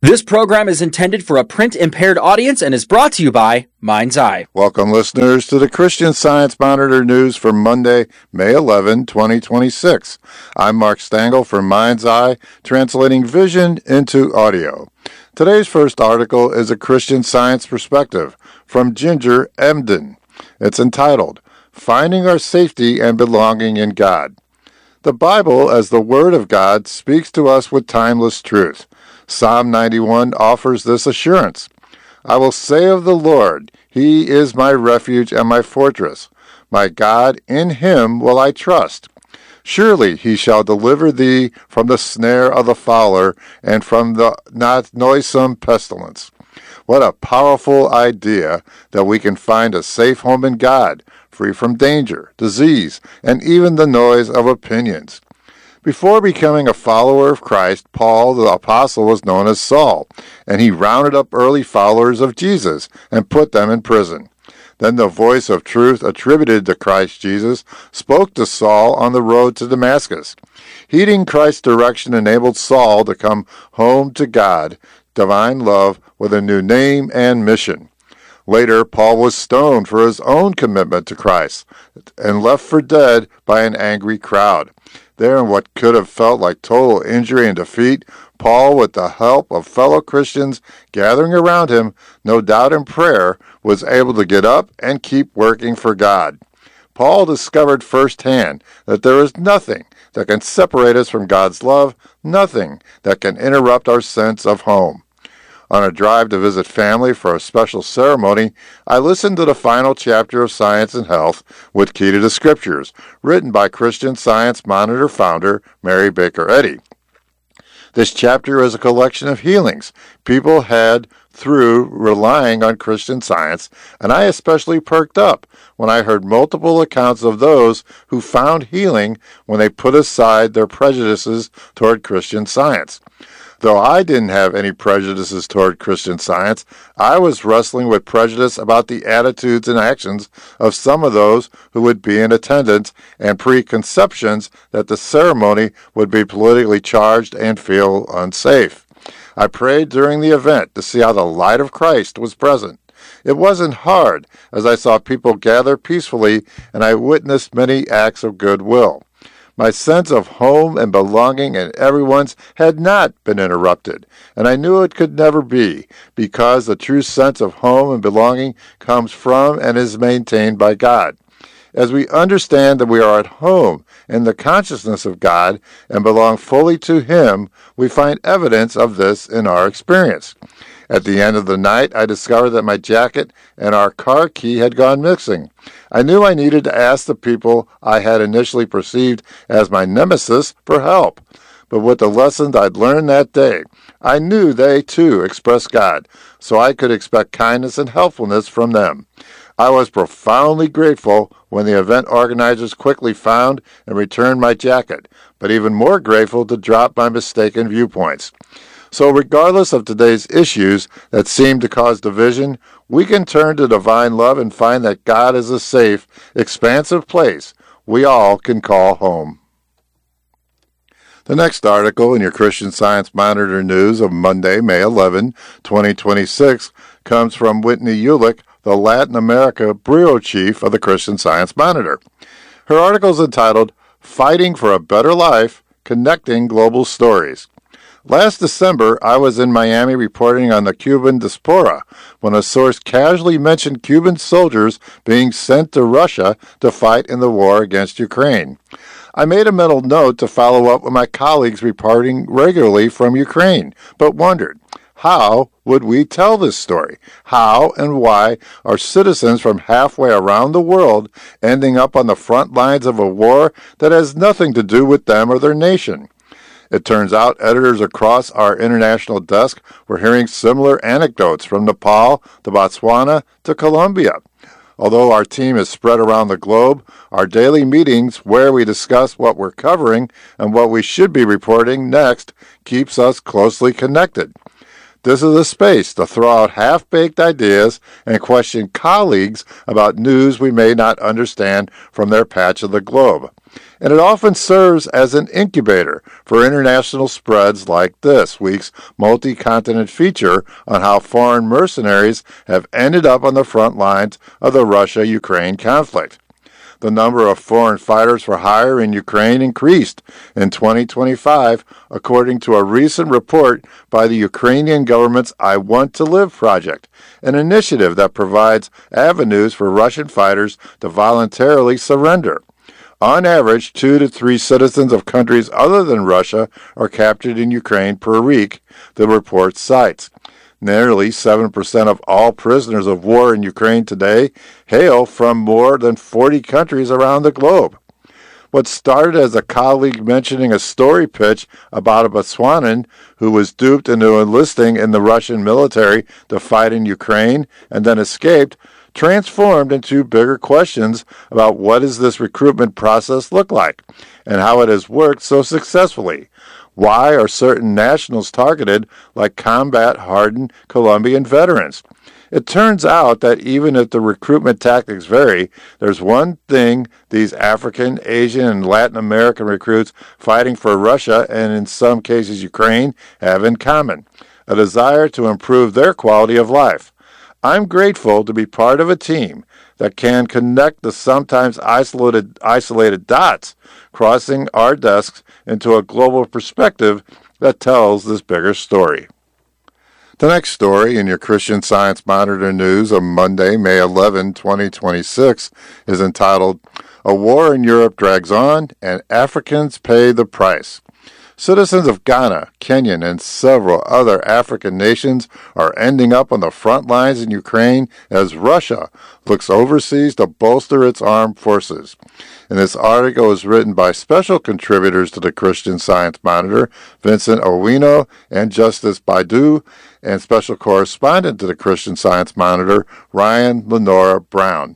This program is intended for a print-impaired audience and is brought to you by Mind's Eye. Welcome, listeners, to the Christian Science Monitor News for Monday, May 11, 2026. I'm Mark Stangl for Mind's Eye, translating vision into audio. Today's first article is a Christian Science Perspective from Ginger Emden. It's entitled, Finding Our Safety and Belonging in God. The Bible, as the Word of God, speaks to us with timeless truth. Psalm 91 offers this assurance. I will say of the Lord, He is my refuge and my fortress. My God, in Him will I trust. Surely He shall deliver thee from the snare of the fowler and from the not noisome pestilence. What a powerful idea that we can find a safe home in God, free from danger, disease, and even the noise of opinions. Before becoming a follower of Christ, Paul the apostle was known as Saul, and he rounded up early followers of Jesus and put them in prison. Then the voice of truth attributed to Christ Jesus spoke to Saul on the road to Damascus. Heeding Christ's direction enabled Saul to come home to God, divine love, with a new name and mission. Later, Paul was stoned for his own commitment to Christ and left for dead by an angry crowd. There, in what could have felt like total injury and defeat, Paul, with the help of fellow Christians gathering around him, no doubt in prayer, was able to get up and keep working for God. Paul discovered firsthand that there is nothing that can separate us from God's love, nothing that can interrupt our sense of home. On a drive to visit family for a special ceremony, I listened to the final chapter of Science and Health with Key to the Scriptures, written by Christian Science Monitor founder Mary Baker Eddy. This chapter is a collection of healings people had through relying on Christian Science, and I especially perked up when I heard multiple accounts of those who found healing when they put aside their prejudices toward Christian Science. Though I didn't have any prejudices toward Christian Science, I was wrestling with prejudice about the attitudes and actions of some of those who would be in attendance and preconceptions that the ceremony would be politically charged and feel unsafe. I prayed during the event to see how the light of Christ was present. It wasn't hard, as I saw people gather peacefully and I witnessed many acts of goodwill. My sense of home and belonging in everyone's had not been interrupted, and I knew it could never be, because the true sense of home and belonging comes from and is maintained by God. As we understand that we are at home in the consciousness of God and belong fully to Him, we find evidence of this in our experience. At the end of the night, I discovered that my jacket and our car key had gone missing. I knew I needed to ask the people I had initially perceived as my nemesis for help. But with the lessons I'd learned that day, I knew they, too, expressed God, so I could expect kindness and helpfulness from them. I was profoundly grateful when the event organizers quickly found and returned my jacket, but even more grateful to drop my mistaken viewpoints. So regardless of today's issues that seem to cause division, we can turn to divine love and find that God is a safe, expansive place we all can call home. The next article in your Christian Science Monitor News of Monday, May 11, 2026, comes from Whitney Ulick, the Latin America Bureau Chief of the Christian Science Monitor. Her article is entitled, Fighting for a Better Life, Connecting Global Stories. Last December, I was in Miami reporting on the Cuban diaspora when a source casually mentioned Cuban soldiers being sent to Russia to fight in the war against Ukraine. I made a mental note to follow up with my colleagues reporting regularly from Ukraine, but wondered, how would we tell this story? How and why are citizens from halfway around the world ending up on the front lines of a war that has nothing to do with them or their nation? It turns out editors across our international desk were hearing similar anecdotes from Nepal to Botswana to Colombia. Although our team is spread around the globe, our daily meetings where we discuss what we're covering and what we should be reporting next keeps us closely connected. This is a space to throw out half-baked ideas and question colleagues about news we may not understand from their patch of the globe. and it often serves as an incubator for international spreads like this week's multi-continent feature on how foreign mercenaries have ended up on the front lines of the Russia-Ukraine conflict. The number of foreign fighters for hire in Ukraine increased in 2025, according to a recent report by the Ukrainian government's I Want to Live project, an initiative that provides avenues for Russian fighters to voluntarily surrender. On average, 2 to 3 citizens of countries other than Russia are captured in Ukraine per week, the report cites. Nearly 7% of all prisoners of war in Ukraine today hail from more than 40 countries around the globe. What started as a colleague mentioning a story pitch about a Botswanan who was duped into enlisting in the Russian military to fight in Ukraine and then escaped transformed into bigger questions about what does this recruitment process look like and how it has worked so successfully. Why are certain nationals targeted like combat-hardened Colombian veterans? It turns out that even if the recruitment tactics vary, there's one thing these African, Asian, and Latin American recruits fighting for Russia and in some cases Ukraine have in common: a desire to improve their quality of life. I'm grateful to be part of a team that can connect the sometimes isolated dots crossing our desks into a global perspective that tells this bigger story. The next story in your Christian Science Monitor news of Monday, May 11, 2026, is entitled, A War in Europe Drags On and Africans Pay the Price. Citizens of Ghana, Kenya, and several other African nations are ending up on the front lines in Ukraine as Russia looks overseas to bolster its armed forces. And this article is written by special contributors to the Christian Science Monitor, Vincent Owino and Justice Baidu, and special correspondent to the Christian Science Monitor, Ryan Lenora Brown.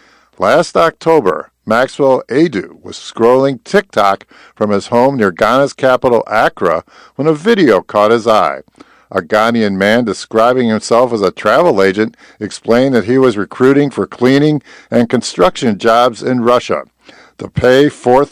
Last October, Maxwell Adu was scrolling TikTok from his home near Ghana's capital, Accra, when a video caught his eye. A Ghanaian man describing himself as a travel agent explained that he was recruiting for cleaning and construction jobs in Russia. The pay,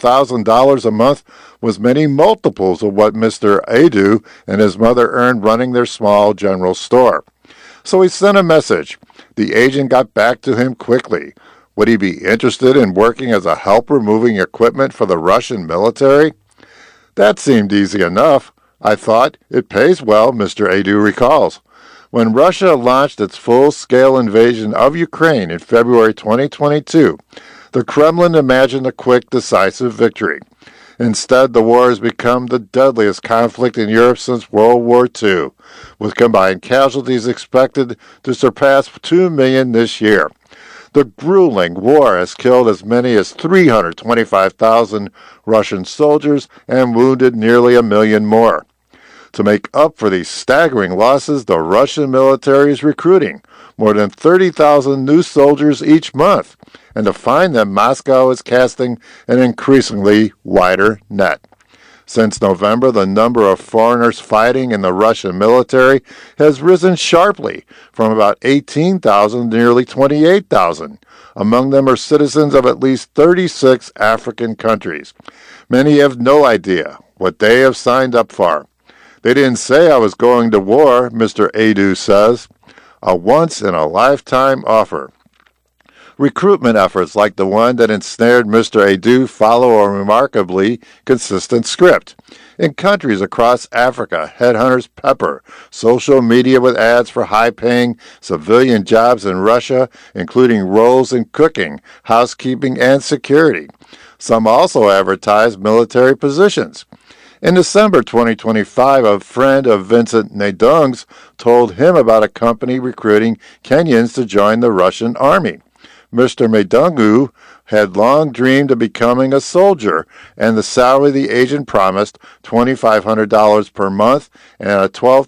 $4,000 a month, was many multiples of what Mr. Adu and his mother earned running their small general store. So he sent a message. The agent got back to him quickly. Would he be interested in working as a helper moving equipment for the Russian military? That seemed easy enough. I thought, it pays well, Mr. Adu recalls. When Russia launched its full-scale invasion of Ukraine in February 2022, the Kremlin imagined a quick, decisive victory. Instead, the war has become the deadliest conflict in Europe since World War II, with combined casualties expected to surpass 2 million this year. The grueling war has killed as many as 325,000 Russian soldiers and wounded nearly 1 million more. To make up for these staggering losses, the Russian military is recruiting more than 30,000 new soldiers each month, and to find them, Moscow is casting an increasingly wider net. Since November, the number of foreigners fighting in the Russian military has risen sharply from about 18,000 to nearly 28,000. Among them are citizens of at least 36 African countries. Many have no idea what they have signed up for. They didn't say I was going to war, Mr. Adu says. A once-in-a-lifetime offer. Recruitment efforts like the one that ensnared Mr. Adu follow a remarkably consistent script. In countries across Africa, headhunters pepper social media with ads for high-paying civilian jobs in Russia, including roles in cooking, housekeeping, and security. Some also advertise military positions. In December 2025, a friend of Vincent Nadung's told him about a company recruiting Kenyans to join the Russian army. Mr. Medungu had long dreamed of becoming a soldier, and the salary the agent promised, $2,500 per month and a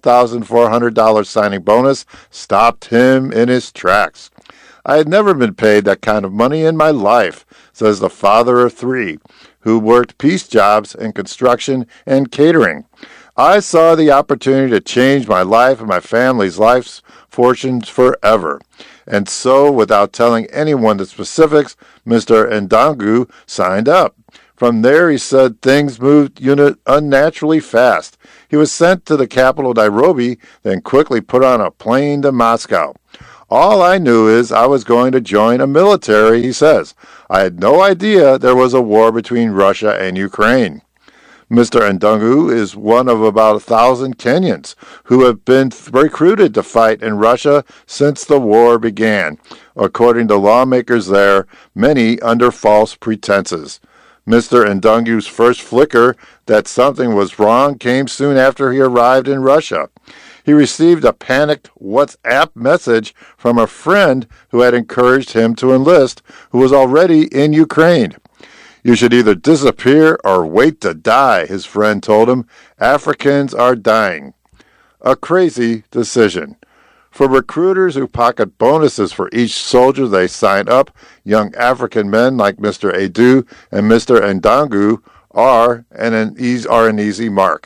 $12,400 signing bonus, stopped him in his tracks. I had never been paid that kind of money in my life, says the father of 3, who worked piece jobs in construction and catering. I saw the opportunity to change my life and my family's life's fortunes forever. And so, without telling anyone the specifics, Mr. Ndangu signed up. From there, he said things moved unnaturally fast. He was sent to the capital, Nairobi, then quickly put on a plane to Moscow. All I knew is I was going to join a military, he says. I had no idea there was a war between Russia and Ukraine. Mr. Ndungu is one of about 1,000 Kenyans who have been recruited to fight in Russia since the war began, according to lawmakers there, many under false pretenses. Mr. Ndungu's first flicker that something was wrong came soon after he arrived in Russia. He received a panicked WhatsApp message from a friend who had encouraged him to enlist, who was already in Ukraine. You should either disappear or wait to die, his friend told him. Africans are dying. A crazy decision. For recruiters who pocket bonuses for each soldier they sign up, young African men like Mr. Edu and Mr. Ndungu are an easy mark.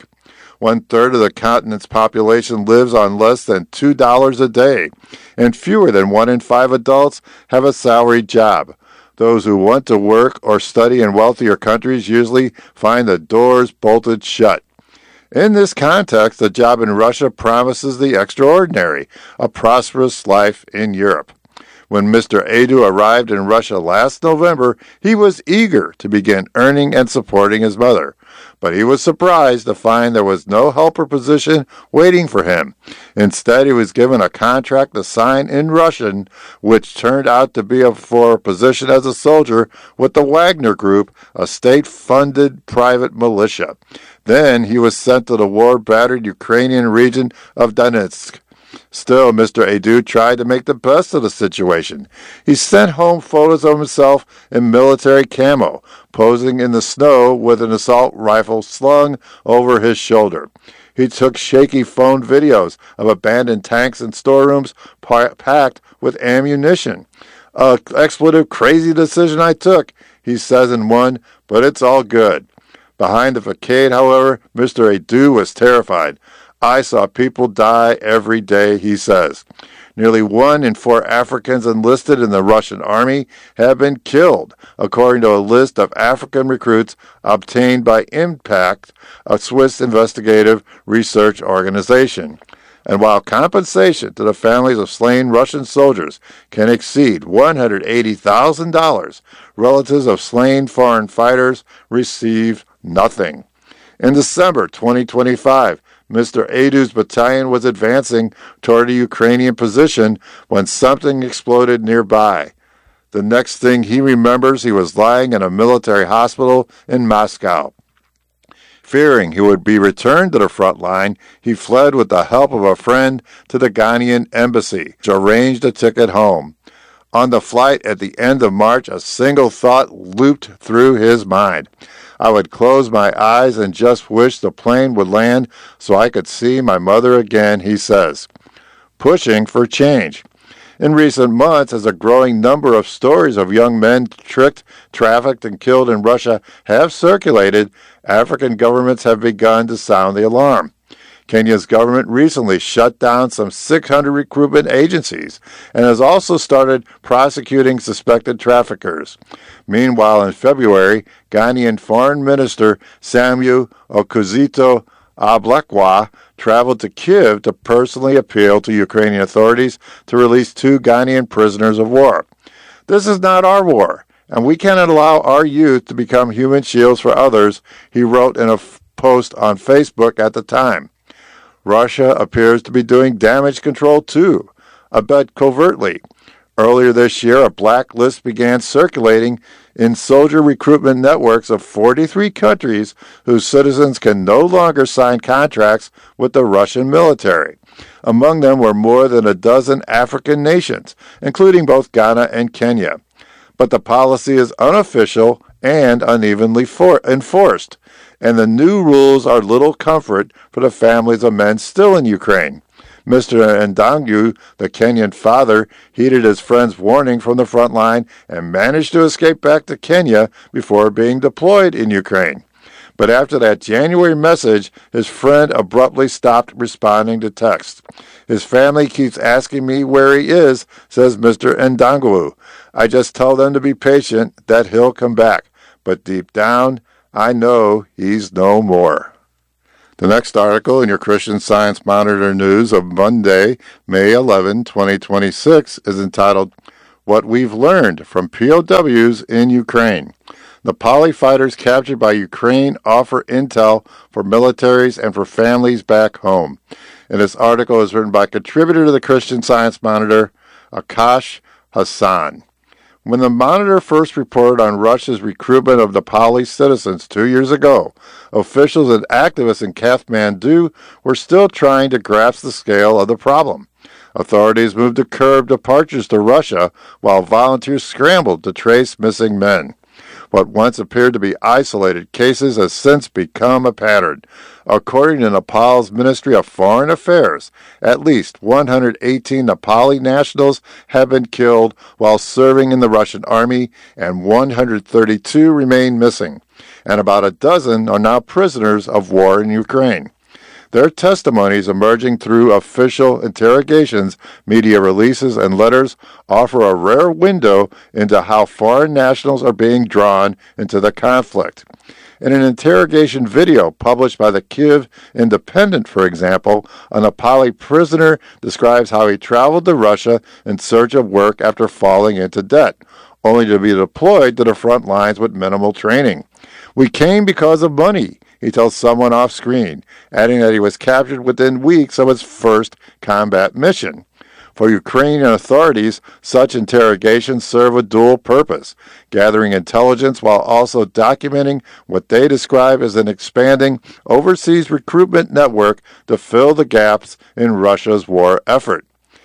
1/3 of the continent's population lives on less than $2 a day, and fewer than 1 in 5 adults have a salaried job. Those who want to work or study in wealthier countries usually find the doors bolted shut. In this context, a job in Russia promises the extraordinary, a prosperous life in Europe. When Mr. Edu arrived in Russia last November, he was eager to begin earning and supporting his mother. But he was surprised to find there was no helper position waiting for him. Instead, he was given a contract to sign in Russian, which turned out to be for a position as a soldier with the Wagner Group, a state-funded private militia. Then he was sent to the war-battered Ukrainian region of Donetsk. Still, Mr. Edu tried to make the best of the situation. He sent home photos of himself in military camo, posing in the snow with an assault rifle slung over his shoulder. He took shaky phone videos of abandoned tanks and storerooms packed with ammunition. "An expletive crazy decision I took," he says in one, "but it's all good." Behind the facade, however, Mr. Edu was terrified. "I saw people die every day," he says. Nearly 1 in 4 Africans enlisted in the Russian army have been killed, according to a list of African recruits obtained by Impact, a Swiss investigative research organization. And while compensation to the families of slain Russian soldiers can exceed $180,000, relatives of slain foreign fighters receive nothing. In December 2025, Mr. Edu's battalion was advancing toward a Ukrainian position when something exploded nearby. The next thing he remembers, he was lying in a military hospital in Moscow. Fearing he would be returned to the front line, he fled with the help of a friend to the Ghanaian embassy, which arranged a ticket home. On the flight at the end of March, a single thought looped through his mind. I would close my eyes and just wish the plane would land so I could see my mother again, he says. Pushing for change. In recent months, as a growing number of stories of young men tricked, trafficked, and killed in Russia have circulated, African governments have begun to sound the alarm. Kenya's government recently shut down some 600 recruitment agencies and has also started prosecuting suspected traffickers. Meanwhile, in February, Ghanaian Foreign Minister Samuel Okuzito Ablakwa traveled to Kyiv to personally appeal to Ukrainian authorities to release 2 Ghanaian prisoners of war. "This is not our war, and we cannot allow our youth to become human shields for others," he wrote in a post on Facebook at the time. Russia appears to be doing damage control too, a bit covertly. Earlier this year, a blacklist began circulating in soldier recruitment networks of 43 countries whose citizens can no longer sign contracts with the Russian military. Among them were more than a dozen African nations, including both Ghana and Kenya. But the policy is unofficial and unevenly enforced, and the new rules are little comfort for the families of men still in Ukraine. Mr. Ndungu, the Kenyan father, heeded his friend's warning from the front line and managed to escape back to Kenya before being deployed in Ukraine. But after that January message, his friend abruptly stopped responding to texts. "His family keeps asking me where he is," says Mr. Ndungu. "I just tell them to be patient, that he'll come back. but deep down, I know he's no more. The next article in your Christian Science Monitor news of Monday, May 11, 2026, is entitled, What We've Learned from POWs in Ukraine. Nepali fighters captured by Ukraine offer intel for militaries and for families back home. And this article is written by contributor to the Christian Science Monitor, Akash Hassan. When the Monitor first reported on Russia's recruitment of Nepali citizens 2 years ago, officials and activists in Kathmandu were still trying to grasp the scale of the problem. Authorities moved to curb departures to Russia, while volunteers scrambled to trace missing men. What once appeared to be isolated cases has since become a pattern. According to Nepal's Ministry of Foreign Affairs, at least 118 Nepali nationals have been killed while serving in the Russian army, and 132 remain missing, and about a dozen are now prisoners of war in Ukraine. Their testimonies emerging through official interrogations, media releases, and letters offer a rare window into how foreign nationals are being drawn into the conflict. In an interrogation video published by the Kyiv Independent, for example, a Nepali prisoner describes how he traveled to Russia in search of work after falling into debt, only to be deployed to the front lines with minimal training. "We came because of money," he tells someone off screen, adding that he was captured within weeks of his first combat mission. For Ukrainian authorities, such interrogations serve a dual purpose, gathering intelligence while also documenting what they describe as an expanding overseas recruitment network to fill the gaps in Russia's war effort.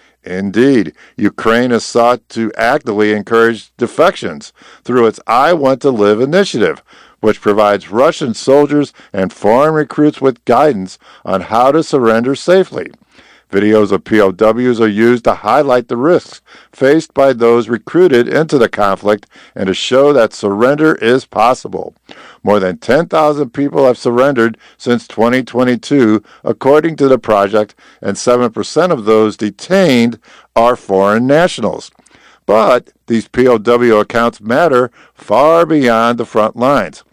Indeed, Ukraine has sought to actively encourage defections through its I Want to Live initiative, which provides Russian soldiers and foreign recruits with guidance on how to surrender safely. Videos of POWs are used to highlight the risks faced by those recruited into the conflict and to show that surrender is possible. More than 10,000 people have surrendered since 2022, according to the project, and 7% of those detained are foreign nationals. But these POW accounts matter far beyond the front lines.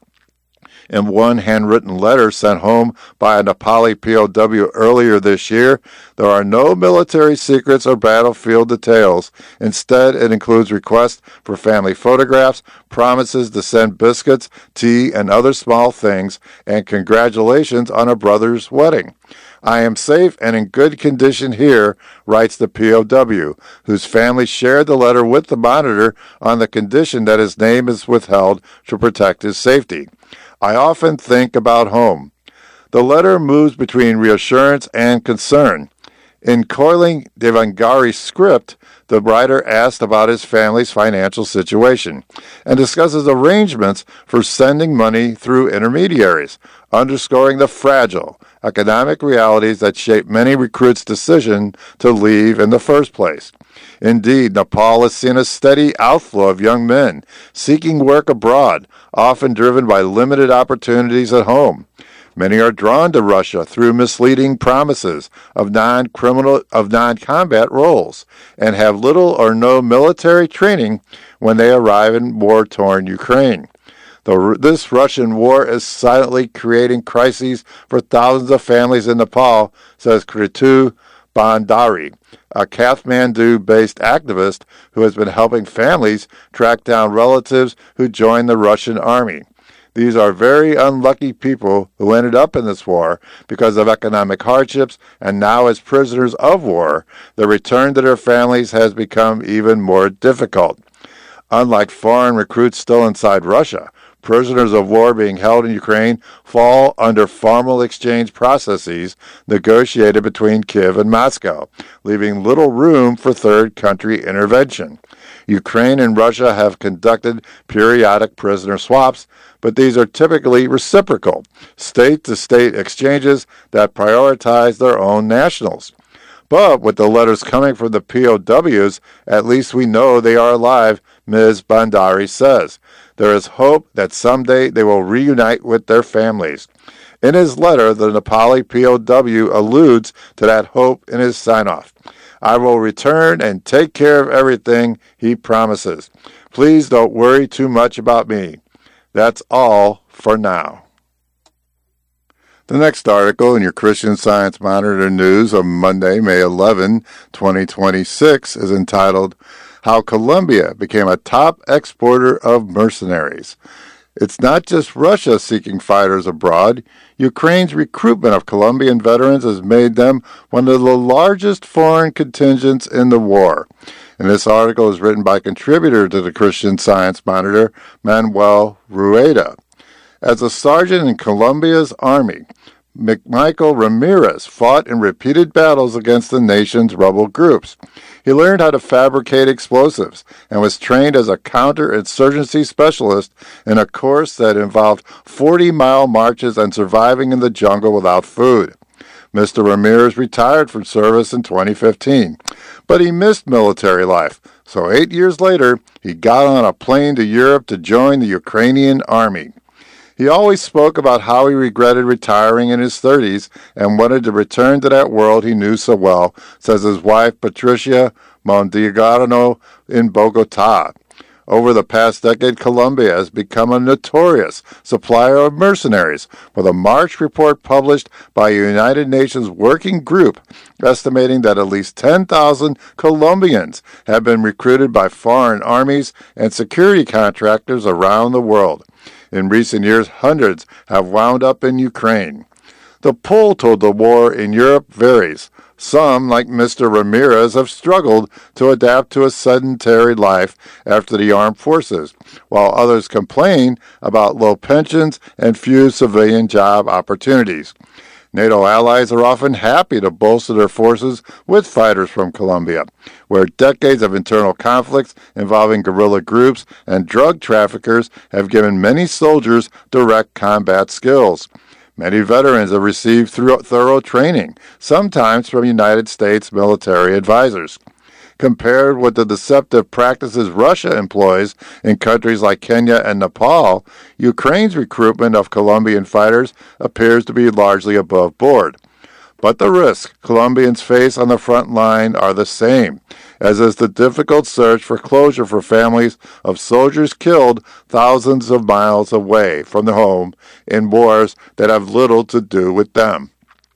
In one handwritten letter sent home by a Nepali POW earlier this year, there are no military secrets or battlefield details. Instead, it includes requests for family photographs, promises to send biscuits, tea, and other small things, and congratulations on a brother's wedding. "I am safe and in good condition here," writes the POW, whose family shared the letter with the Monitor on the condition that his name is withheld to protect his safety. "I often think about home." The letter moves between reassurance and concern. In coiling Devangari script, the writer asked about his family's financial situation and discusses arrangements for sending money through intermediaries, underscoring the fragile economic realities that shape many recruits' decision to leave in the first place. Indeed, Nepal has seen a steady outflow of young men seeking work abroad, often driven by limited opportunities at home. Many are drawn to Russia through misleading promises of non-combat roles and have little or no military training when they arrive in war-torn Ukraine. This Russian war is silently creating crises for thousands of families in Nepal, says Kritu Bandari, a Kathmandu-based activist who has been helping families track down relatives who joined the Russian army. These are very unlucky people who ended up in this war because of economic hardships, and now as prisoners of war, the return to their families has become even more difficult. Unlike foreign recruits still inside Russia, prisoners of war being held in Ukraine fall under formal exchange processes negotiated between Kyiv and Moscow, leaving little room for third country intervention. Ukraine and Russia have conducted periodic prisoner swaps, but these are typically reciprocal, state-to-state exchanges that prioritize their own nationals. But with the letters coming from the POWs, at least we know they are alive, Ms. Bandari says. There is hope that someday they will reunite with their families. In his letter, the Nepali POW alludes to that hope in his sign-off. "I will return and take care of everything," he promises. "Please don't worry too much about me." That's all for now. The next article in your Christian Science Monitor news of Monday, May 11, 2026 is entitled, How Colombia Became a Top Exporter of Mercenaries. It's not just Russia seeking fighters abroad. Ukraine's recruitment of Colombian veterans has made them one of the largest foreign contingents in the war. And this article is written by contributor to the Christian Science Monitor, Manuel Rueda. As a sergeant in Colombia's army, Michael Ramirez fought in repeated battles against the nation's rebel groups. He learned how to fabricate explosives and was trained as a counterinsurgency specialist in a course that involved 40-mile marches and surviving in the jungle without food. Mr. Ramirez retired from service in 2015, but he missed military life, so 8 years later, he got on a plane to Europe to join the Ukrainian army. He always spoke about how he regretted retiring in his 30s and wanted to return to that world he knew so well, says his wife Patricia Mondigarno in Bogota. Over the past decade, Colombia has become a notorious supplier of mercenaries, with a March report published by a United Nations working group estimating that at least 10,000 Colombians have been recruited by foreign armies and security contractors around the world. In recent years, hundreds have wound up in Ukraine. The pull toward the war in Europe varies. Some, like Mr. Ramirez, have struggled to adapt to a sedentary life after the armed forces, while others complain about low pensions and few civilian job opportunities. NATO allies are often happy to bolster their forces with fighters from Colombia, where decades of internal conflicts involving guerrilla groups and drug traffickers have given many soldiers direct combat skills. Many veterans have received thorough training, sometimes from United States military advisors. Compared with the deceptive practices Russia employs in countries like Kenya and Nepal, Ukraine's recruitment of Colombian fighters appears to be largely above board. But the risks Colombians face on the front line are the same, as is the difficult search for closure for families of soldiers killed thousands of miles away from their home in wars that have little to do with them.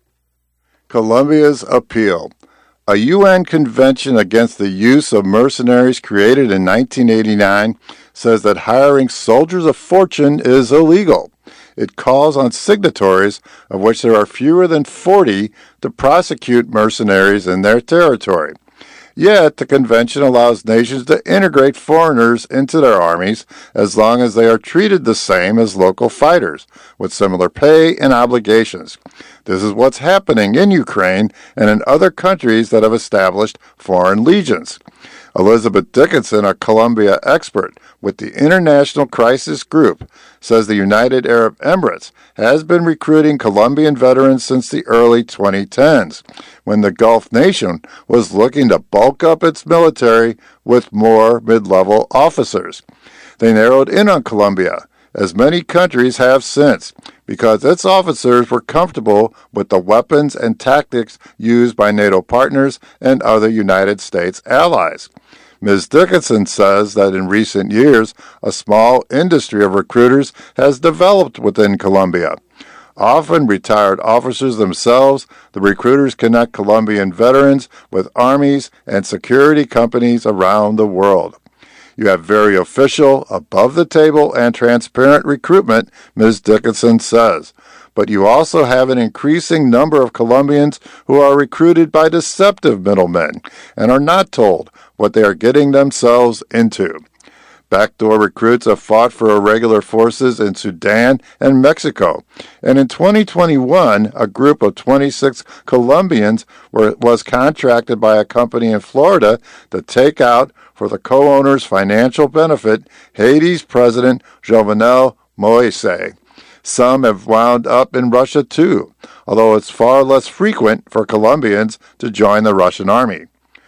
Colombia's appeal. A UN convention against the use of mercenaries created in 1989 says that hiring soldiers of fortune is illegal. It calls on signatories, of which there are fewer than 40, to prosecute mercenaries in their territory. Yet, the convention allows nations to integrate foreigners into their armies as long as they are treated the same as local fighters, with similar pay and obligations. This is what's happening in Ukraine and in other countries that have established foreign legions. Elizabeth Dickinson, a Colombia expert with the International Crisis Group, says the United Arab Emirates has been recruiting Colombian veterans since the early 2010s, when the Gulf nation was looking to bulk up its military with more mid-level officers. They narrowed in on Colombia, as many countries have since, because its officers were comfortable with the weapons and tactics used by NATO partners and other United States allies. Ms. Dickinson says that in recent years, a small industry of recruiters has developed within Colombia. Often retired officers themselves, the recruiters connect Colombian veterans with armies and security companies around the world. You have very official, above-the-table, and transparent recruitment, Ms. Dickinson says. But you also have an increasing number of Colombians who are recruited by deceptive middlemen and are not told what they are getting themselves into. Backdoor recruits have fought for irregular forces in Sudan and Mexico, and in 2021, a group of 26 Colombians was contracted by a company in Florida to take out, for the co-owner's financial benefit, Haiti's President Jovenel Moise. Some have wound up in Russia too, although it's far less frequent for Colombians to join the Russian army.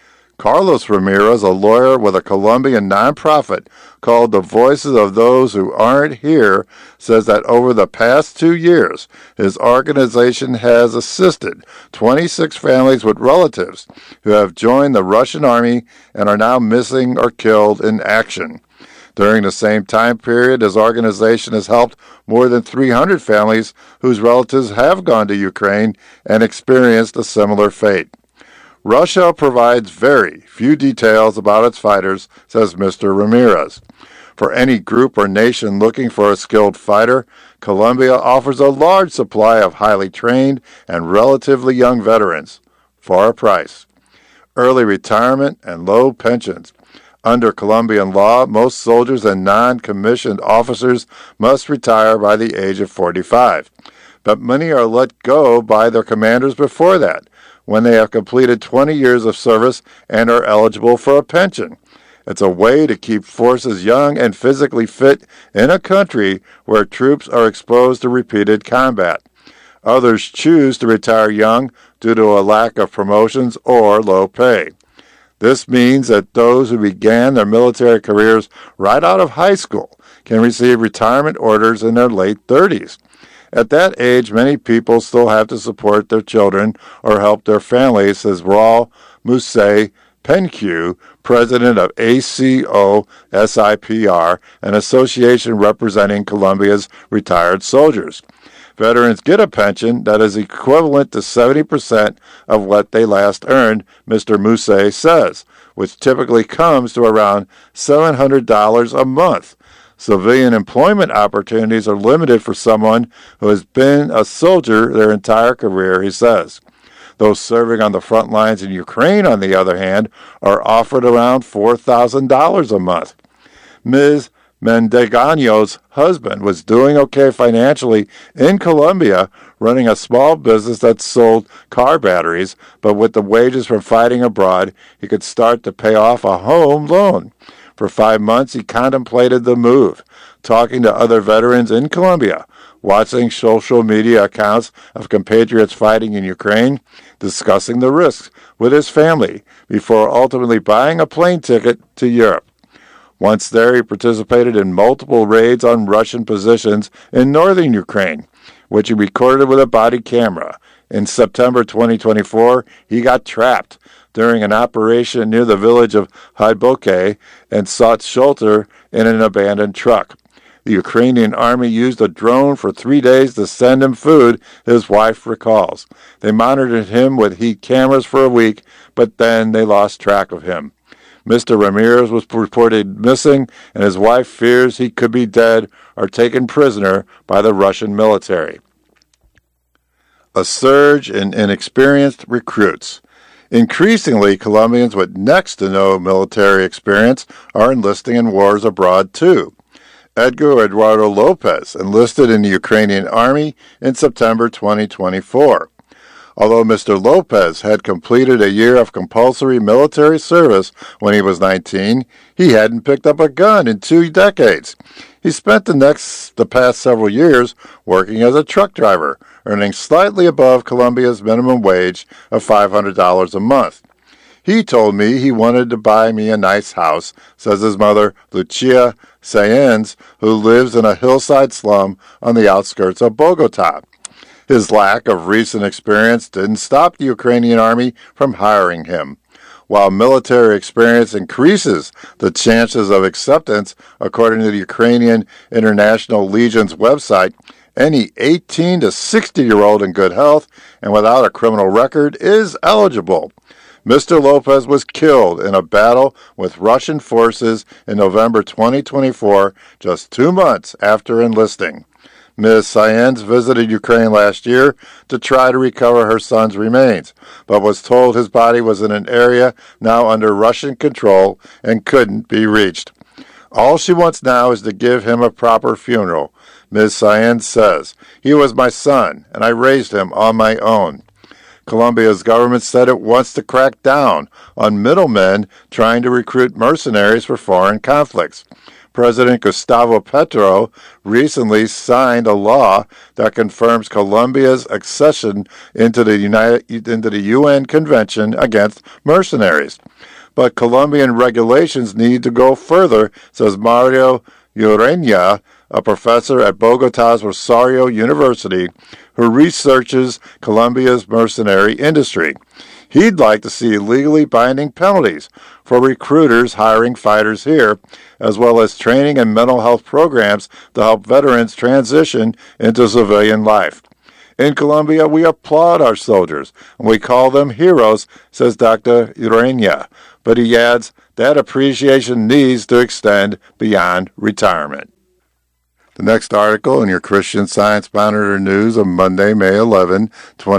Carlos Ramirez, a lawyer with a Colombian nonprofit called The Voices of Those Who Aren't Here, says that over the past 2 years, his organization has assisted 26 families with relatives who have joined the Russian army and are now missing or killed in action. During the same time period, his organization has helped more than 300 families whose relatives have gone to Ukraine and experienced a similar fate. Russia provides very few details about its fighters, says Mr. Ramirez. For any group or nation looking for a skilled fighter, Colombia offers a large supply of highly trained and relatively young veterans for a price. Early retirement and low pensions. Under Colombian law, most soldiers and non-commissioned officers must retire by the age of 45, but many are let go by their commanders before that, when they have completed 20 years of service and are eligible for a pension. It's a way to keep forces young and physically fit in a country where troops are exposed to repeated combat. Others choose to retire young due to a lack of promotions or low pay. This means that those who began their military careers right out of high school can receive retirement orders in their late 30s. At that age, many people still have to support their children or help their families, says Raul Musay Penque, president of ACO-SIPR, an association representing Colombia's retired soldiers. Veterans get a pension that is equivalent to 70% of what they last earned, Mr. Musay says, which typically comes to around $700 a month. Civilian employment opportunities are limited for someone who has been a soldier their entire career, he says. Those serving on the front lines in Ukraine, on the other hand, are offered around $4,000 a month. Ms. Mendegaño's husband was doing okay financially in Colombia, running a small business that sold car batteries, but with the wages from fighting abroad, he could start to pay off a home loan. For 5 months, he contemplated the move, talking to other veterans in Colombia, watching social media accounts of compatriots fighting in Ukraine, discussing the risks with his family before ultimately buying a plane ticket to Europe. Once there, he participated in multiple raids on Russian positions in northern Ukraine, which he recorded with a body camera. In September 2024, he got trapped during an operation near the village of Hydboke and sought shelter in an abandoned truck. The Ukrainian army used a drone for 3 days to send him food, his wife recalls. They monitored him with heat cameras for a week, but then they lost track of him. Mr. Ramirez was reported missing, and his wife fears he could be dead or taken prisoner by the Russian military. A surge in inexperienced recruits. Increasingly, Colombians with next to no military experience are enlisting in wars abroad too. Edgar Eduardo Lopez enlisted in the Ukrainian army in September 2024. Although Mr. Lopez had completed a year of compulsory military service when he was 19, he hadn't picked up a gun in 2 decades. He spent the past several years working as a truck driver, earning slightly above Colombia's minimum wage of $500 a month. He told me he wanted to buy me a nice house, says his mother, Lucia Sáenz, who lives in a hillside slum on the outskirts of Bogota. His lack of recent experience didn't stop the Ukrainian army from hiring him. While military experience increases the chances of acceptance, according to the Ukrainian International Legion's website, any 18 to 60-year-old in good health and without a criminal record is eligible. Mr. Lopez was killed in a battle with Russian forces in November 2024, just 2 months after enlisting. Ms. Sáenz visited Ukraine last year to try to recover her son's remains, but was told his body was in an area now under Russian control and couldn't be reached. All she wants now is to give him a proper funeral, Ms. Sáenz says. He was my son, and I raised him on my own. Colombia's government said it wants to crack down on middlemen trying to recruit mercenaries for foreign conflicts. President Gustavo Petro recently signed a law that confirms Colombia's accession into the UN Convention against Mercenaries. But Colombian regulations need to go further, says Mario Ureña, a professor at Bogota's Rosario University who researches Colombia's mercenary industry. He'd like to see legally binding penalties for recruiters hiring fighters here, as well as training and mental health programs to help veterans transition into civilian life. In Colombia, we applaud our soldiers, and we call them heroes, says Dr. Urania. But he adds that appreciation needs to extend beyond retirement. The next article in your Christian Science Monitor news of Monday, May 11,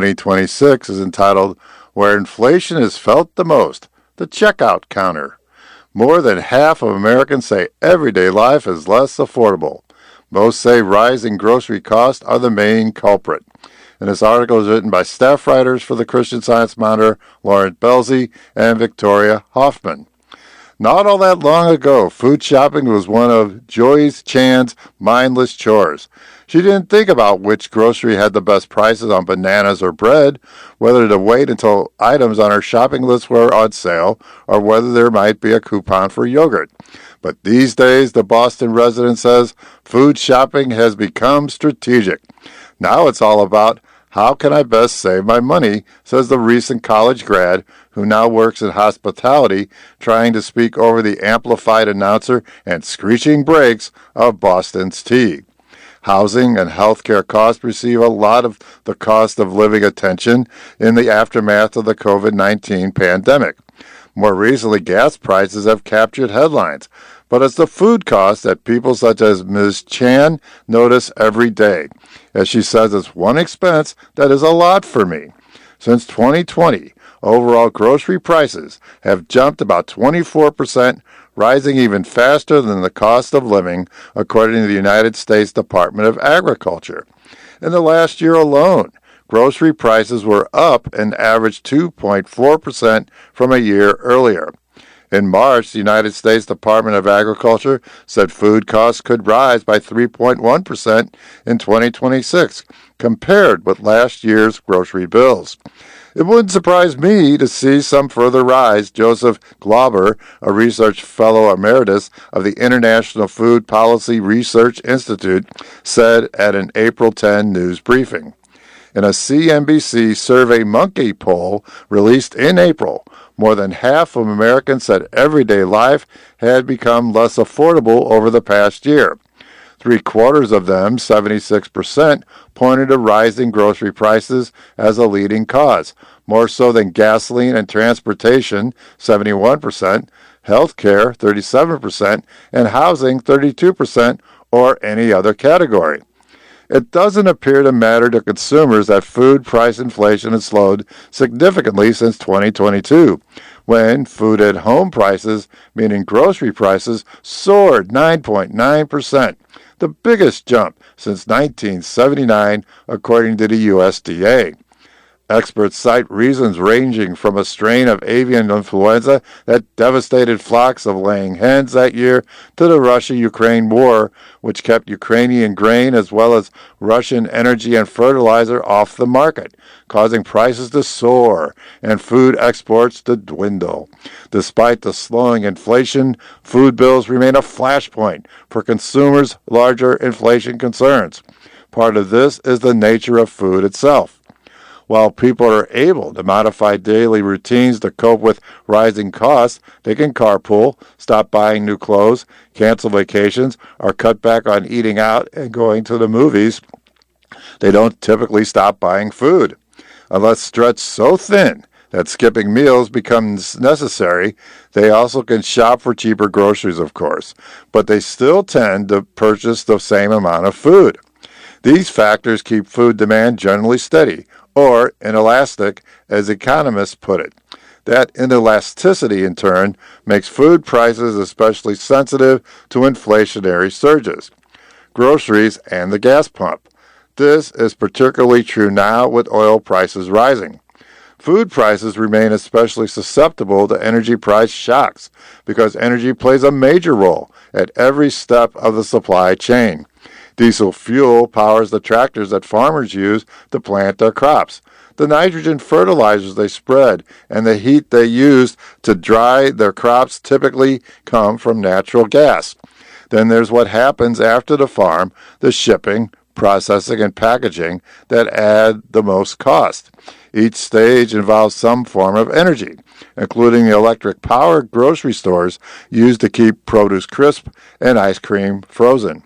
2026 is entitled, Where Inflation is Felt the Most, the Checkout Counter. More than half of Americans say everyday life is less affordable. Most say rising grocery costs are the main culprit. And this article is written by staff writers for the Christian Science Monitor, Lauren Belzy and Victoria Hoffman. Not all that long ago, food shopping was one of Joyce Chan's mindless chores. She didn't think about which grocery had the best prices on bananas or bread, whether to wait until items on her shopping list were on sale, or whether there might be a coupon for yogurt. But these days, the Boston resident says, food shopping has become strategic. Now it's all about, how can I best save my money, says the recent college grad who now works in hospitality, trying to speak over the amplified announcer and screeching brakes of Boston's Tea. Housing and healthcare costs receive a lot of the cost of living attention in the aftermath of the COVID-19 pandemic. More recently, gas prices have captured headlines, but it's the food costs that people such as Ms. Chan notice every day. As she says, it's one expense that is a lot for me. Since 2020, overall grocery prices have jumped about 24%, rising even faster than the cost of living, according to the United States Department of Agriculture. In the last year alone, grocery prices were up an average 2.4% from a year earlier. In March, the United States Department of Agriculture said food costs could rise by 3.1% in 2026, compared with last year's grocery bills. It wouldn't surprise me to see some further rise, Joseph Glauber, a research fellow emeritus of the International Food Policy Research Institute, said at an April 10 news briefing. In a CNBC SurveyMonkey poll released in April, more than half of Americans said everyday life had become less affordable over the past year. 3/4 of them, 76%, pointed to rising grocery prices as a leading cause, more so than gasoline and transportation, 71%, healthcare, 37%, and housing, 32%, or any other category. It doesn't appear to matter to consumers that food price inflation has slowed significantly since 2022, when food-at-home prices, meaning grocery prices, soared 9.9%, the biggest jump since 1979, according to the USDA. Experts cite reasons ranging from a strain of avian influenza that devastated flocks of laying hens that year to the Russia-Ukraine war, which kept Ukrainian grain as well as Russian energy and fertilizer off the market, causing prices to soar and food exports to dwindle. Despite the slowing inflation, food bills remain a flashpoint for consumers' larger inflation concerns. Part of this is the nature of food itself. While people are able to modify daily routines to cope with rising costs, they can carpool, stop buying new clothes, cancel vacations, or cut back on eating out and going to the movies. They don't typically stop buying food. Unless stretched so thin that skipping meals becomes necessary, they also can shop for cheaper groceries, of course, but they still tend to purchase the same amount of food. These factors keep food demand generally steady, or inelastic, as economists put it. That inelasticity, in turn, makes food prices especially sensitive to inflationary surges. Groceries and the gas pump. This is particularly true now with oil prices rising. Food prices remain especially susceptible to energy price shocks because energy plays a major role at every step of the supply chain. Diesel fuel powers the tractors that farmers use to plant their crops, the nitrogen fertilizers they spread, and the heat they use to dry their crops typically come from natural gas. Then there's what happens after the farm, the shipping, processing, and packaging that add the most cost. Each stage involves some form of energy, including the electric power grocery stores used to keep produce crisp and ice cream frozen.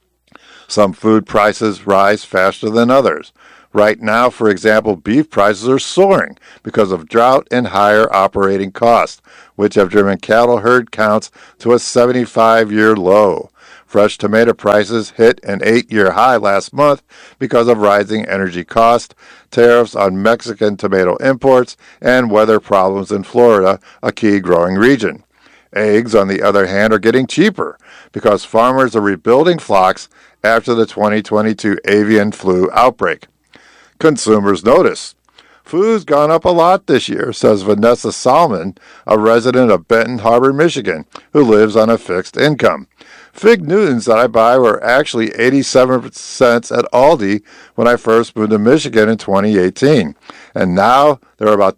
Some food prices rise faster than others. Right now, for example, beef prices are soaring because of drought and higher operating costs, which have driven cattle herd counts to a 75-year low. Fresh tomato prices hit an 8-year high last month because of rising energy costs, tariffs on Mexican tomato imports, and weather problems in Florida, a key growing region. Eggs, on the other hand, are getting cheaper because farmers are rebuilding flocks after the 2022 avian flu outbreak. Consumers notice. Food's gone up a lot this year, says Vanessa Salmon, a resident of Benton Harbor, Michigan, who lives on a fixed income. Fig Newtons that I buy were actually 87 cents at Aldi when I first moved to Michigan in 2018. And now they're about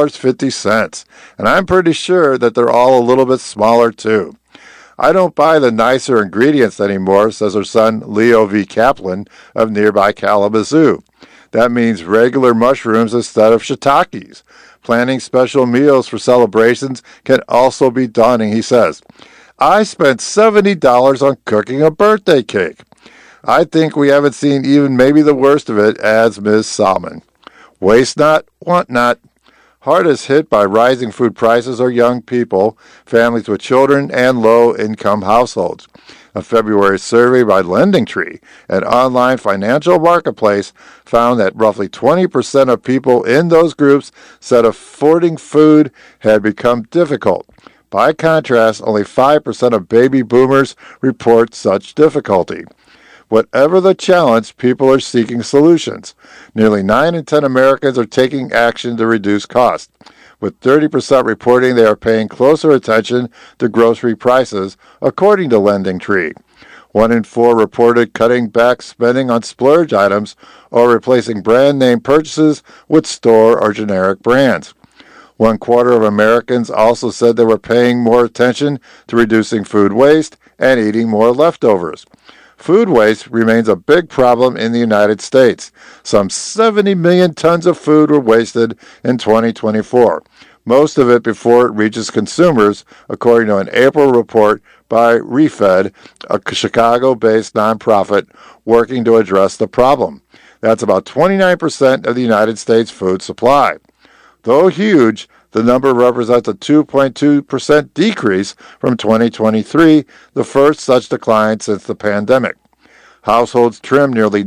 $2.50. And I'm pretty sure that they're all a little bit smaller too. I don't buy the nicer ingredients anymore, says her son Leo V. Kaplan of nearby Kalamazoo. That means regular mushrooms instead of shiitakes. Planning special meals for celebrations can also be daunting, he says. I spent $70 on cooking a birthday cake. I think we haven't seen even maybe the worst of it, adds Ms. Salmon. Waste not, want not. Hardest hit by rising food prices are young people, families with children, and low-income households. A February survey by LendingTree, an online financial marketplace, found that roughly 20% of people in those groups said affording food had become difficult. By contrast, only 5% of baby boomers report such difficulty. Whatever the challenge, people are seeking solutions. Nearly 9 in 10 Americans are taking action to reduce costs, with 30% reporting they are paying closer attention to grocery prices, according to LendingTree. 1 in 4 reported cutting back spending on splurge items or replacing brand name purchases with store or generic brands. 1/4 of Americans also said they were paying more attention to reducing food waste and eating more leftovers. Food waste remains a big problem in the United States. Some 70 million tons of food were wasted in 2024, most of it before it reaches consumers, according to an April report by ReFed, a Chicago-based nonprofit working to address the problem. That's about 29% of the United States food supply. Though huge, the number represents a 2.2% decrease from 2023, the first such decline since the pandemic. Households trimmed nearly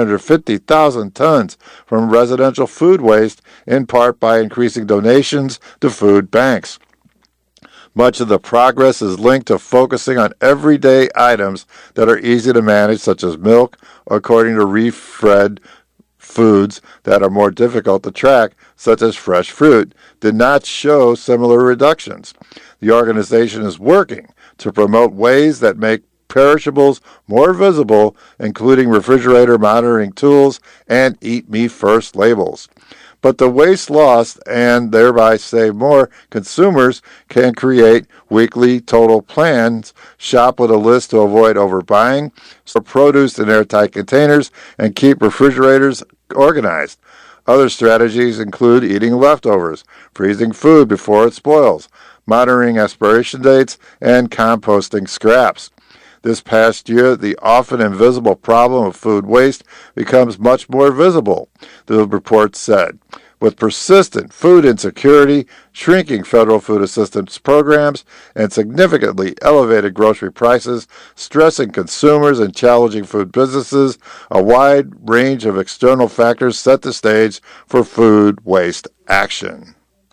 950,000 tons from residential food waste, in part by increasing donations to food banks. Much of the progress is linked to focusing on everyday items that are easy to manage, such as milk, according to ReFed. Foods that are more difficult to track, such as fresh fruit, did not show similar reductions. The organization is working to promote ways that make perishables more visible, including refrigerator monitoring tools and Eat Me First labels. But the waste lost and thereby save more consumers can create weekly total plans, shop with a list to avoid overbuying, store produce in airtight containers, and keep refrigerators organized. Other strategies include eating leftovers, freezing food before it spoils, monitoring expiration dates, and composting scraps. This past year, the often invisible problem of food waste becomes much more visible, the report said. With persistent food insecurity, shrinking federal food assistance programs, and significantly elevated grocery prices, stressing consumers and challenging food businesses, a wide range of external factors set the stage for food waste action.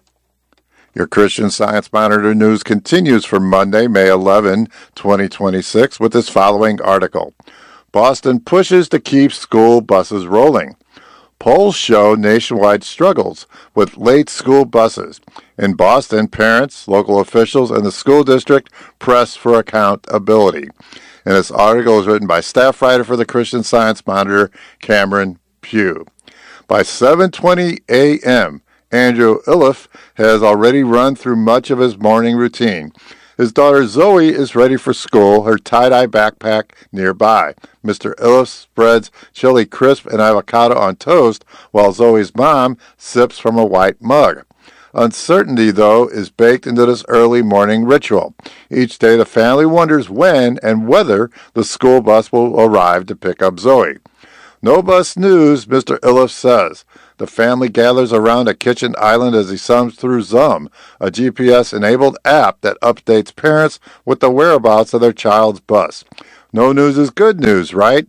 Your Christian Science Monitor news continues for Monday, May 11, 2026, with this following article. Boston pushes to keep school buses rolling. Polls show nationwide struggles with late school buses. In Boston, parents, local officials, and the school district press for accountability. And this article is written by staff writer for the Christian Science Monitor, Cameron Pugh. By 7:20 a.m., Andrew Iliff has already run through much of his morning routine. His daughter Zoe is ready for school, her tie-dye backpack nearby. Mr. Iliff spreads chili crisp and avocado on toast, while Zoe's mom sips from a white mug. Uncertainty, though, is baked into this early morning ritual. Each day the family wonders when and whether the school bus will arrive to pick up Zoe. No bus news, Mr. Iliff says. The family gathers around a kitchen island as he thumbs through Zum, a GPS-enabled app that updates parents with the whereabouts of their child's bus. No news is good news, right?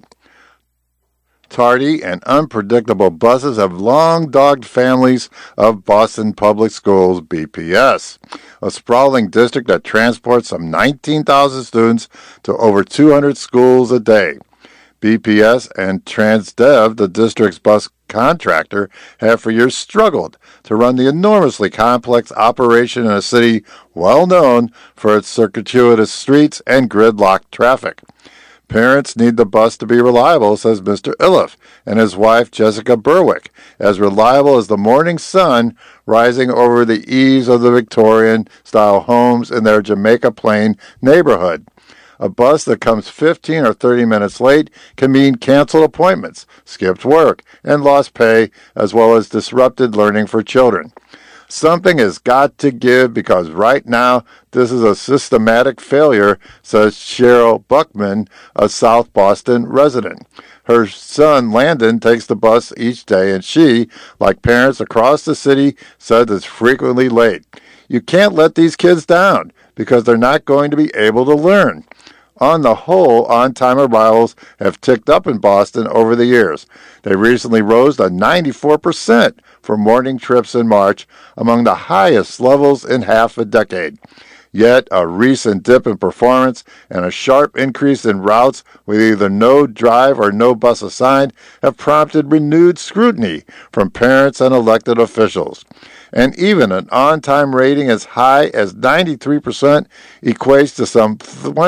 Tardy and unpredictable buses have long dogged families of Boston Public Schools, BPS, a sprawling district that transports some 19,000 students to over 200 schools a day. BPS and Transdev, the district's bus contractor, have for years struggled to run the enormously complex operation in a city well known for its circuitous streets and gridlocked traffic. Parents need the bus to be reliable, says Mr. Iliff and his wife Jessica Berwick, as reliable as the morning sun rising over the eaves of the Victorian-style homes in their Jamaica Plain neighborhood. A bus that comes 15 or 30 minutes late can mean canceled appointments, skipped work, and lost pay, as well as disrupted learning for children. Something has got to give because right now this is a systematic failure, says Cheryl Buckman, a South Boston resident. Her son Landon takes the bus each day, and she, like parents across the city, says it's frequently late. You can't let these kids down because they're not going to be able to learn. On the whole, on-time arrivals have ticked up in Boston over the years. They recently rose to 94% for morning trips in March, among the highest levels in half a decade. Yet, a recent dip in performance and a sharp increase in routes with either no drive or no bus assigned have prompted renewed scrutiny from parents and elected officials. And even an on-time rating as high as 93% equates to some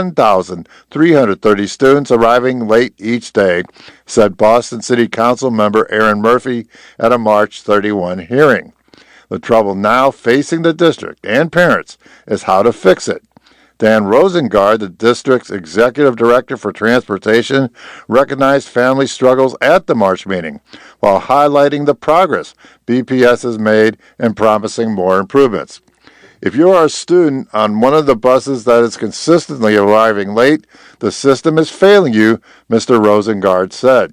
1,330 students arriving late each day, said Boston City Council member Aaron Murphy at a March 31 hearing. The trouble now facing the district and parents is how to fix it. Dan Rosengard, the district's executive director for transportation, recognized family struggles at the March meeting, while highlighting the progress BPS has made and promising more improvements. If you are a student on one of the buses that is consistently arriving late, the system is failing you, Mr. Rosengard said.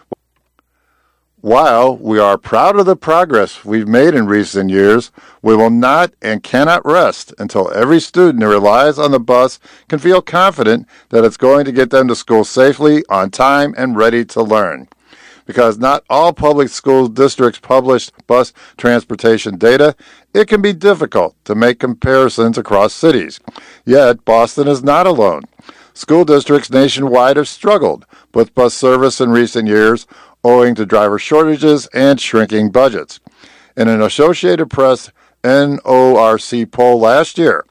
While we are proud of the progress we've made in recent years, we will not and cannot rest until every student who relies on the bus can feel confident that it's going to get them to school safely, on time, and ready to learn. Because not all public school districts publish bus transportation data, it can be difficult to make comparisons across cities. Yet, Boston is not alone. School districts nationwide have struggled with bus service in recent years, owing to driver shortages and shrinking budgets. In an Associated Press NORC poll last year,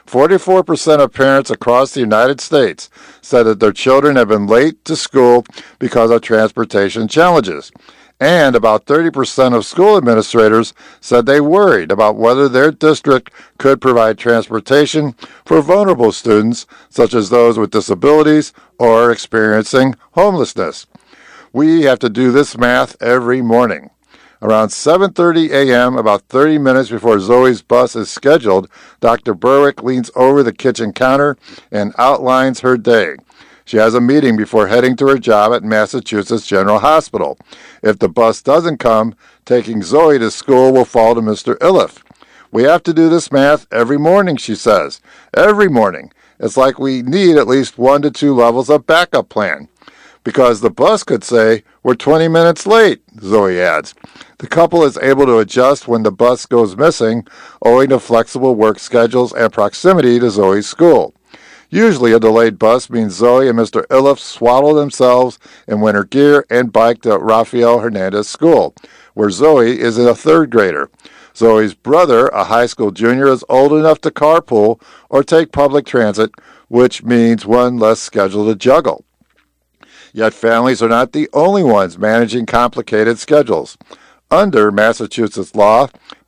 44% of parents across the United States said that their children have been late to school because of transportation challenges. And about 30% of school administrators said they worried about whether their district could provide transportation for vulnerable students, such as those with disabilities or experiencing homelessness. We have to do this math every morning. Around 7:30 a.m., about 30 minutes before Zoe's bus is scheduled, Dr. Berwick leans over the kitchen counter and outlines her day. She has a meeting before heading to her job at Massachusetts General Hospital. If the bus doesn't come, taking Zoe to school will fall to Mr. Iliff. We have to do this math every morning, she says. Every morning. It's like we need at least 1 to 2 levels of backup plan. Because the bus could say, we're 20 minutes late, Zoe adds. The couple is able to adjust when the bus goes missing, owing to flexible work schedules and proximity to Zoe's school. Usually a delayed bus means Zoe and Mr. Iliff swaddle themselves in winter gear and bike to Rafael Hernandez School, where Zoe is a third grader. Zoe's brother, a high school junior, is old enough to carpool or take public transit, which means one less schedule to juggle. Yet families are not the only ones managing complicated schedules. Under Massachusetts law,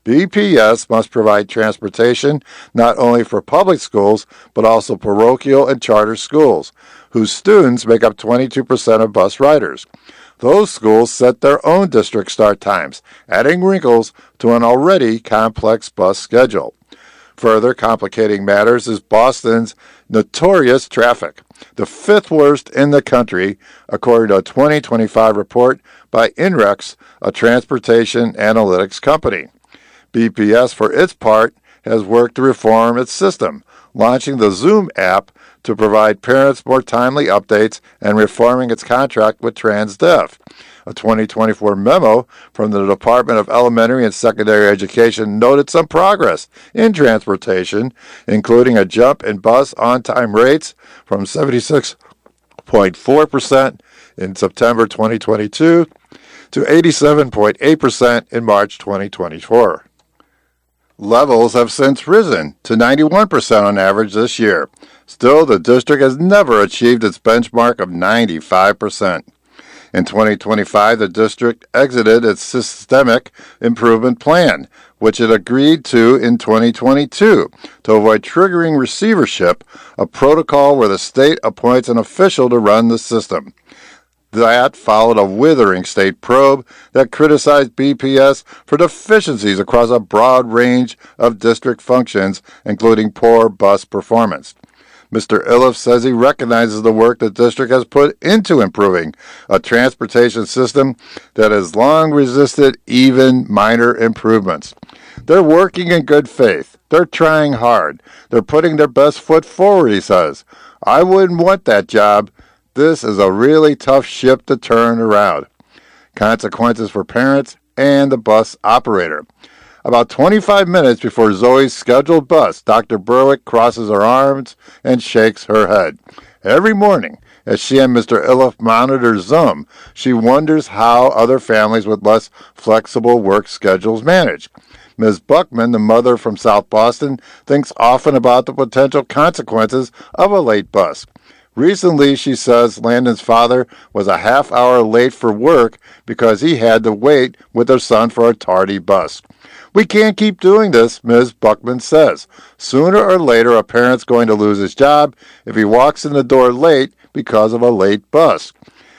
BPS must provide transportation not only for public schools, but also parochial and charter schools, whose students make up 22% of bus riders. Those schools set their own district start times, adding wrinkles to an already complex bus schedule. Further complicating matters is Boston's notorious traffic, the fifth worst in the country, according to a 2025 report by INREX, a transportation analytics company. BPS, for its part, has worked to reform its system, launching the Zoom app to provide parents more timely updates and reforming its contract with TransDev. A 2024 memo from the Department of Elementary and Secondary Education noted some progress in transportation, including a jump in bus on-time rates from 76.4% in September 2022 to 87.8% in March 2024. Levels have since risen to 91% on average this year. Still, the district has never achieved its benchmark of 95%. In 2025, the district exited its systemic improvement plan, which it agreed to in 2022 to avoid triggering receivership, a protocol where the state appoints an official to run the system. That followed a withering state probe that criticized BPS for deficiencies across a broad range of district functions, including poor bus performance. Mr. Iliff says he recognizes the work the district has put into improving a transportation system that has long resisted even minor improvements. They're working in good faith. They're trying hard. They're putting their best foot forward, he says. I wouldn't want that job. This is a really tough ship to turn around. Consequences for parents and the bus operator. About 25 minutes before Zoe's scheduled bus, Dr. Berwick crosses her arms and shakes her head. Every morning, as she and Mr. Iliff monitor Zoom, she wonders how other families with less flexible work schedules manage. Ms. Buckman, the mother from South Boston, thinks often about the potential consequences of a late bus. Recently, she says Landon's father was a half hour late for work because he had to wait with their son for a tardy bus. We can't keep doing this, Ms. Buckman says. Sooner or later, a parent's going to lose his job if he walks in the door late because of a late bus.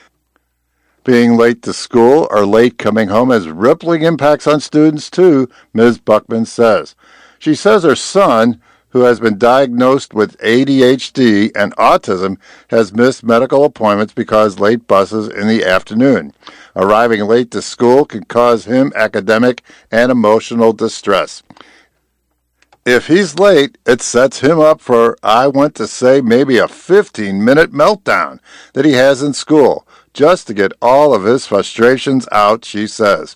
Being late to school or late coming home has rippling impacts on students too, Ms. Buckman says. She says her son, who has been diagnosed with ADHD and autism, has missed medical appointments because late buses in the afternoon. Arriving late to school can cause him academic and emotional distress. If he's late, it sets him up for, I want to say, maybe a 15-minute meltdown that he has in school, just to get all of his frustrations out, she says.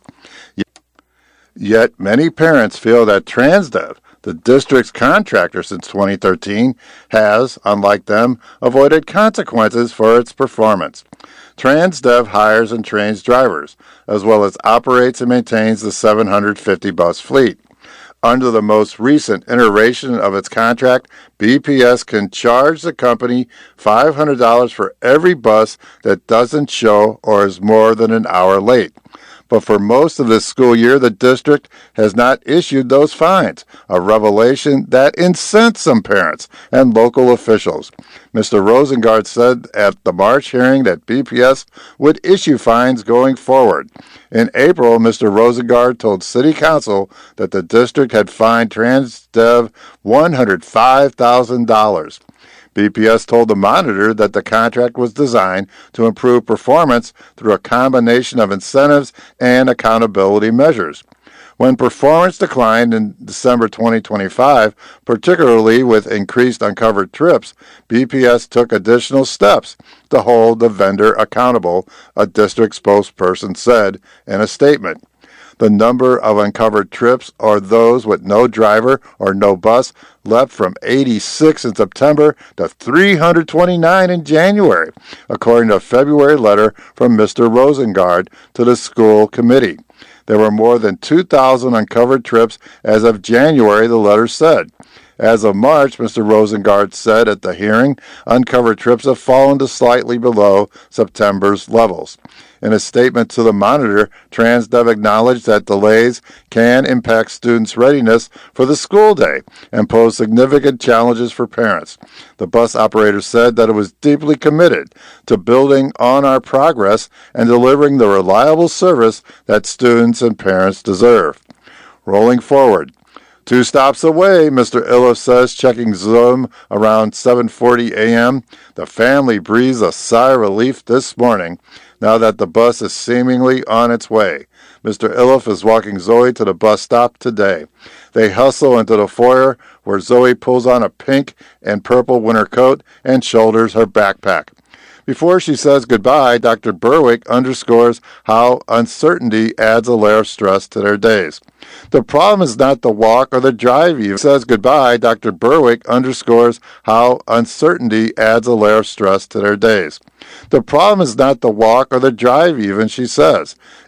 Yet many parents feel that TransDev, the district's contractor since 2013, has, unlike them, avoided consequences for its performance. TransDev hires and trains drivers, as well as operates and maintains the 750 bus fleet. Under the most recent iteration of its contract, BPS can charge the company $500 for every bus that doesn't show or is more than an hour late. But for most of this school year, the district has not issued those fines, a revelation that incensed some parents and local officials. Mr. Rosengard said at the March hearing that BPS would issue fines going forward. In April, Mr. Rosengard told City Council that the district had fined TransDev $105,000. BPS told the Monitor that the contract was designed to improve performance through a combination of incentives and accountability measures. When performance declined in December 2025, particularly with increased uncovered trips, BPS took additional steps to hold the vendor accountable, a district spokesperson said in a statement. The number of uncovered trips, or those with no driver or no bus, leapt from 86 in September to 329 in January, according to a February letter from Mr. Rosengard to the school committee. There were more than 2,000 uncovered trips as of January, the letter said. As of March, Mr. Rosengard said at the hearing, uncovered trips have fallen to slightly below September's levels. In a statement to the Monitor, Transdev acknowledged that delays can impact students' readiness for the school day and pose significant challenges for parents. The bus operator said that it was deeply committed to building on our progress and delivering the reliable service that students and parents deserve. Rolling forward. 2 stops away, Mr. Iliff says, checking Zoom around 7:40 a.m. The family breathes a sigh of relief this morning now that the bus is seemingly on its way. Mr. Iliff is walking Zoe to the bus stop today. They hustle into the foyer where Zoe pulls on a pink and purple winter coat and shoulders her backpack. Before she says goodbye, Dr. Berwick underscores how uncertainty adds a layer of stress to their days. The problem is not the walk or the drive even. Says goodbye, Dr. Berwick underscores how uncertainty adds a layer of stress to their days. The problem is not the walk or the drive even, she says.